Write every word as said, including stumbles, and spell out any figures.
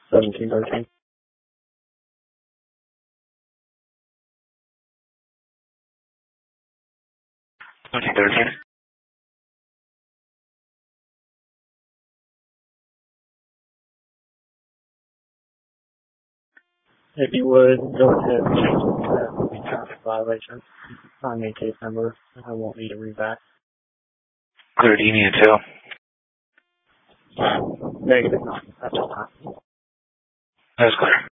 seventeen thirteen. seventeen thirteen. If you would, go ahead and change the traffic violation. Find me a case number. I won't need to read back. Clear, do you need it too? Negative, not at this time. That's clear.